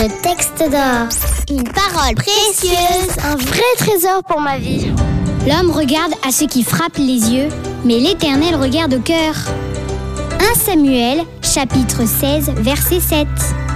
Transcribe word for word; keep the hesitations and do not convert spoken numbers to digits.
Le texte d'or. Une parole précieuse. Un vrai trésor pour ma vie. L'homme regarde à ce qui frappe les yeux, mais l'Éternel regarde au cœur. premier Samuel, chapitre seize, verset sept.